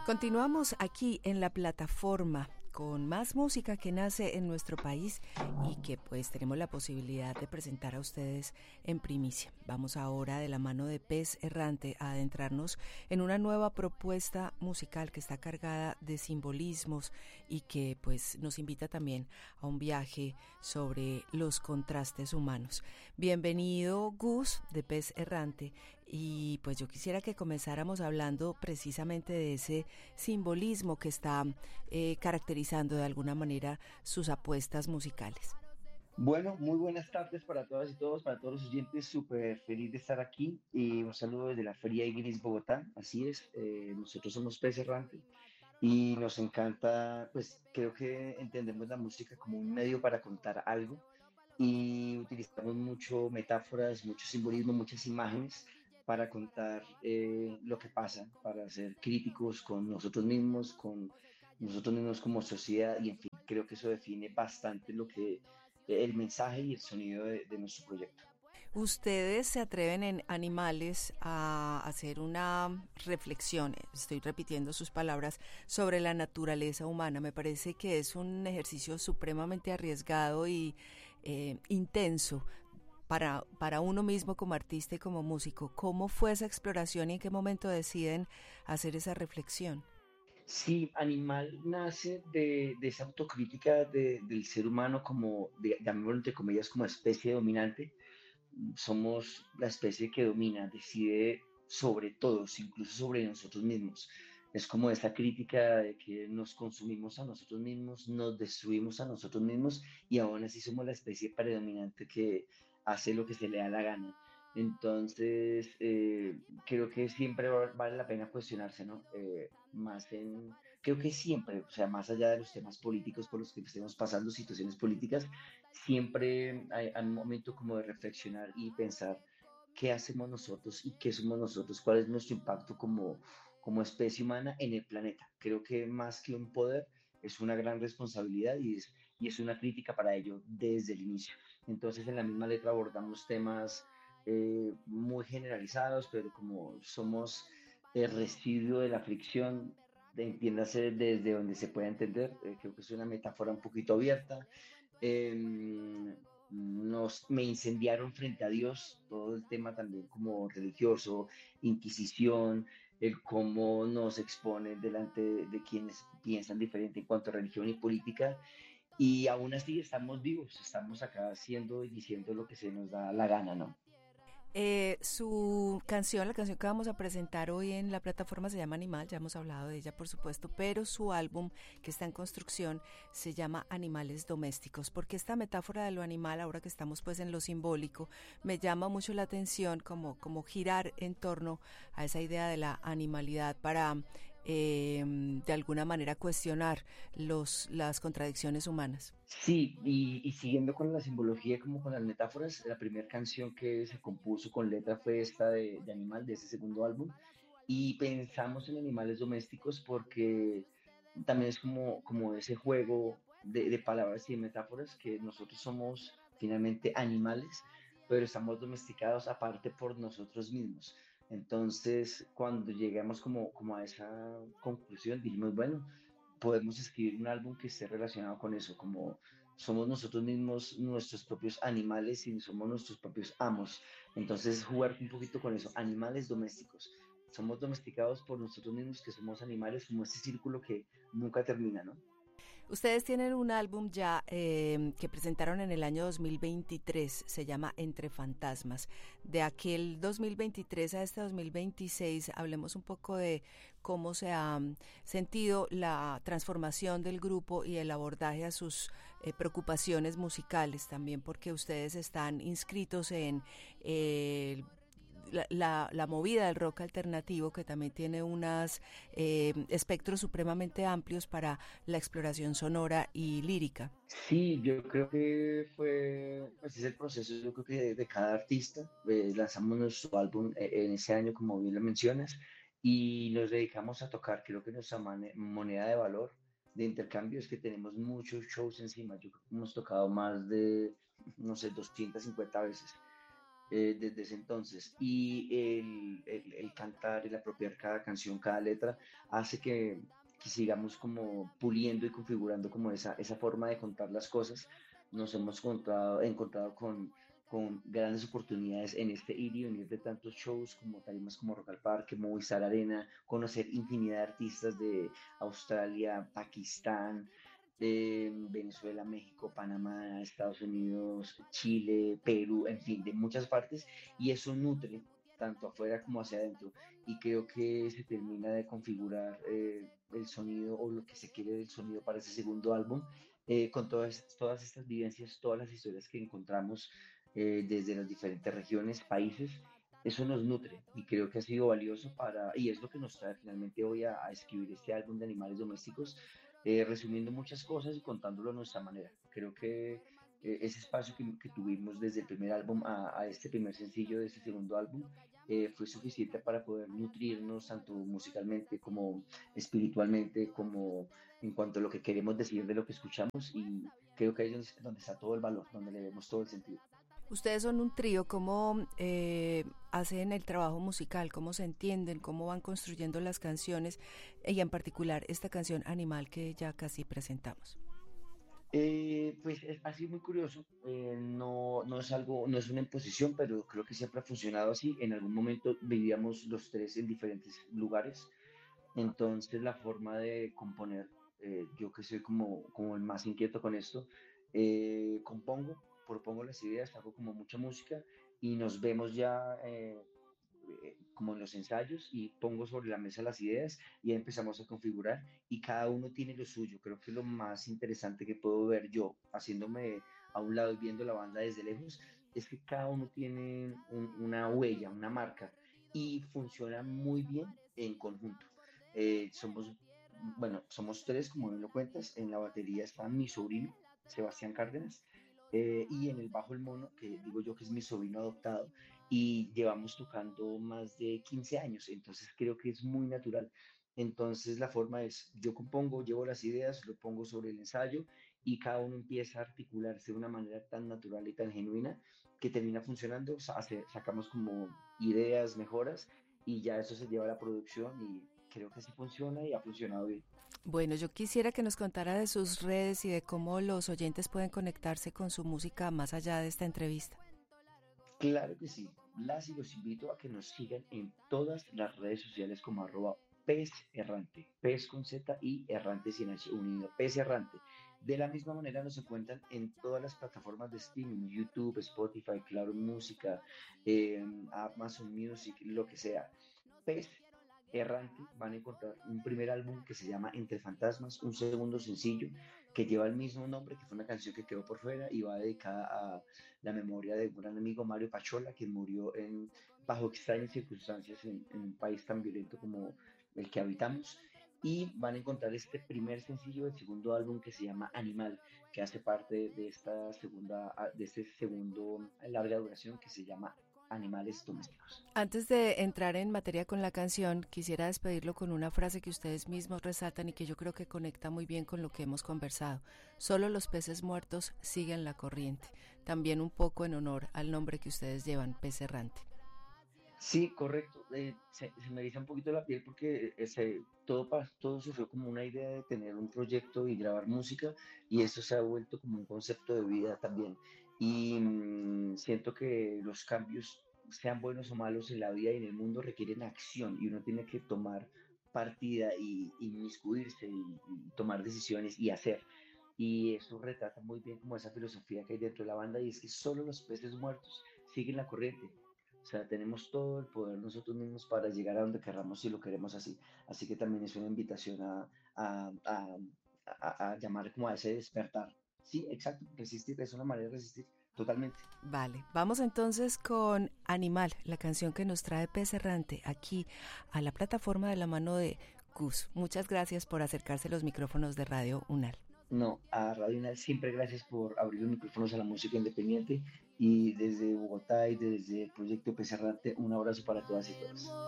Continuamos aquí en la plataforma con más música que nace en nuestro país y que pues tenemos la posibilidad de presentar a ustedes en primicia. Vamos ahora de la mano de Pez Errante a adentrarnos en una nueva propuesta musical que está cargada de simbolismos y que pues nos invita también a un viaje sobre los contrastes humanos. Bienvenido Gus de Pez Errante, y pues yo quisiera que comenzáramos hablando precisamente de ese simbolismo que está caracterizando de alguna manera sus apuestas musicales. Bueno, muy buenas tardes para todas y todos, para todos los oyentes. Súper feliz de estar aquí y un saludo desde la Feria Ignis Bogotá. Así es, nosotros somos Pez Errante y nos encanta, pues creo que entendemos la música como un medio para contar algo y utilizamos mucho metáforas, mucho simbolismo, muchas imágenes para contar lo que pasa, para ser críticos con nosotros mismos como sociedad y en fin, creo que eso define bastante lo que el mensaje y el sonido de nuestro proyecto. Ustedes se atreven en Animales a hacer una reflexión, estoy repitiendo sus palabras, sobre la naturaleza humana. Me parece que es un ejercicio supremamente arriesgado y intenso para uno mismo como artista y como músico. ¿Cómo fue esa exploración y en qué momento deciden hacer esa reflexión? Sí, Animal nace de esa autocrítica del ser humano como, llamémoslo entre comillas, como especie dominante. Somos la especie que domina, decide sobre todos, incluso sobre nosotros mismos. Es como esta crítica de que nos consumimos a nosotros mismos, nos destruimos a nosotros mismos y aún así somos la especie predominante que hace lo que se le da la gana. Entonces, creo que siempre vale la pena cuestionarse, ¿no? Creo que siempre, o sea, más allá de los temas políticos por los que estemos pasando, situaciones políticas, siempre hay un momento como de reflexionar y pensar qué hacemos nosotros y qué somos nosotros, cuál es nuestro impacto como especie humana en el planeta. Creo que más que un poder, es una gran responsabilidad y es una crítica para ello desde el inicio. Entonces, en la misma letra abordamos temas muy generalizados, pero como somos el residuo de la fricción, entiéndase desde donde se pueda entender, creo que es una metáfora un poquito abierta. Me incendiaron frente a Dios, todo el tema también como religioso, Inquisición, el cómo nos exponen delante de quienes piensan diferente en cuanto a religión y política, y aún así estamos vivos, estamos acá haciendo y diciendo lo que se nos da la gana, ¿no? Su canción, la canción que vamos a presentar hoy en la plataforma se llama Animal, ya hemos hablado de ella por supuesto, pero su álbum que está en construcción se llama Animales Domésticos, porque esta metáfora de lo animal, ahora que estamos pues en lo simbólico, me llama mucho la atención como girar en torno a esa idea de la animalidad para de alguna manera cuestionar las contradicciones humanas. Sí, y siguiendo con la simbología, como con las metáforas, la primera canción que se compuso con letra fue esta de Animal, de ese segundo álbum, y pensamos en animales domésticos porque también es como ese juego de palabras y de metáforas que nosotros somos finalmente animales, pero estamos domesticados aparte por nosotros mismos. Entonces, cuando llegamos como a esa conclusión, dijimos, bueno, podemos escribir un álbum que esté relacionado con eso, como somos nosotros mismos nuestros propios animales y somos nuestros propios amos. Entonces, jugar un poquito con eso, animales domésticos. Somos domesticados por nosotros mismos, que somos animales, como este círculo que nunca termina, ¿no? Ustedes tienen un álbum ya que presentaron en el año 2023, se llama Entre Fantasmas. De aquel 2023 a este 2026, hablemos un poco de cómo se ha sentido la transformación del grupo y el abordaje a sus preocupaciones musicales también, porque ustedes están inscritos en la movida del rock alternativo, que también tiene unos espectros supremamente amplios para la exploración sonora y lírica. Sí, yo creo que fue, pues es el proceso, yo creo que de cada artista. Lanzamos nuestro álbum en ese año, como bien lo mencionas, y nos dedicamos a tocar. Creo que nuestra moneda de valor de intercambio es que tenemos muchos shows encima. Yo creo que hemos tocado más de, no sé, 250 veces. desde ese entonces. Y el cantar, el apropiar cada canción, cada letra, hace que sigamos como puliendo y configurando como esa forma de contar las cosas. Nos hemos encontrado con grandes oportunidades en este ir y venir de tantos shows como tarimas como Rock al Parque, Movistar Arena, conocer infinidad de artistas de Australia, Pakistán, Venezuela, México, Panamá, Estados Unidos, Chile, Perú, en fin, de muchas partes, y eso nutre tanto afuera como hacia adentro. Y creo que se termina de configurar el sonido o lo que se quiere del sonido para ese segundo álbum, con todas estas vivencias, todas las historias que encontramos desde las diferentes regiones, países. Eso nos nutre y creo que ha sido valioso y es lo que nos trae finalmente hoy a escribir este álbum de animales domésticos, resumiendo muchas cosas y contándolo a nuestra manera. Creo que ese espacio que tuvimos desde el primer álbum a este primer sencillo de este segundo álbum fue suficiente para poder nutrirnos tanto musicalmente como espiritualmente, como en cuanto a lo que queremos decir de lo que escuchamos, y creo que ahí es donde está todo el valor, donde le vemos todo el sentido. Ustedes son un trío, ¿cómo hacen el trabajo musical? ¿Cómo se entienden? ¿Cómo van construyendo las canciones? Y en particular esta canción Animal que ya casi presentamos. Pues ha sido muy curioso, no es algo, no es una imposición, pero creo que siempre ha funcionado así. En algún momento vivíamos los tres en diferentes lugares, entonces la forma de componer, yo que soy como el más inquieto con esto, compongo, propongo las ideas, hago como mucha música y nos vemos ya como en los ensayos y pongo sobre la mesa las ideas y ahí empezamos a configurar y cada uno tiene lo suyo. Creo que lo más interesante que puedo ver yo haciéndome a un lado y viendo la banda desde lejos es que cada uno tiene una huella, una marca y funciona muy bien en conjunto. Somos, bueno, somos tres, como bien lo cuentas. En la batería está mi sobrino, Sebastián Cárdenas, y en el bajo el mono, que digo yo que es mi sobrino adoptado, y llevamos tocando más de 15 años, entonces creo que es muy natural. Entonces la forma es, yo compongo, llevo las ideas, lo pongo sobre el ensayo y cada uno empieza a articularse de una manera tan natural y tan genuina que termina funcionando, sacamos como ideas, mejoras y ya eso se lleva a la producción y creo que así funciona y ha funcionado bien. Bueno, yo quisiera que nos contara de sus redes y de cómo los oyentes pueden conectarse con su música más allá de esta entrevista. Claro que sí. Las y los invito a que nos sigan en todas las redes sociales como @pez errante, pez con Z y errante sin H unido, pez errante. De la misma manera nos encuentran en todas las plataformas de streaming, YouTube, Spotify, Claro Música, Amazon Music, lo que sea. Pez Errante van a encontrar un primer álbum que se llama Entre Fantasmas, un segundo sencillo que lleva el mismo nombre, que fue una canción que quedó por fuera y va dedicada a la memoria de un gran amigo, Mario Pachola, quien murió bajo extrañas circunstancias en un país tan violento como el que habitamos. Y van a encontrar este primer sencillo del segundo álbum que se llama Animal, que hace parte de este segundo larga duración que se llama Animales Domésticos. Antes de entrar en materia con la canción, quisiera despedirlo con una frase que ustedes mismos resaltan y que yo creo que conecta muy bien con lo que hemos conversado. Solo los peces muertos siguen la corriente. También un poco en honor al nombre que ustedes llevan, Pez Errante. Sí, correcto. Se me eriza un poquito la piel porque todo surgió como una idea de tener un proyecto y grabar música y eso se ha vuelto como un concepto de vida también. Y siento que los cambios, sean buenos o malos en la vida y en el mundo, requieren acción y uno tiene que tomar partida y inmiscuirse y tomar decisiones y hacer. Y eso retrata muy bien como esa filosofía que hay dentro de la banda y es que solo los peces muertos siguen la corriente. O sea, tenemos todo el poder nosotros mismos para llegar a donde querramos si lo queremos así. Así que también es una invitación a, a, a llamar como a ese despertar. Sí, exacto, resistir es una manera de resistir totalmente. Vale, vamos entonces con Animal, la canción que nos trae Pez Errante aquí a la plataforma de la mano de Gus. Muchas gracias por acercarse a los micrófonos de Radio UNAL. No, a Radio Unal siempre gracias por abrir los micrófonos a la música independiente y desde Bogotá y desde el proyecto Pesarrante un abrazo para todas y todos.